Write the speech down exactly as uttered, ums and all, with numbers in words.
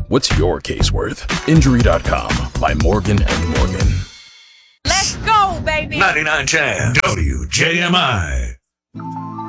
What's your case worth? Injury dot com by Morgan and Morgan. Let's go, baby. ninety-nine Jam, W J M I.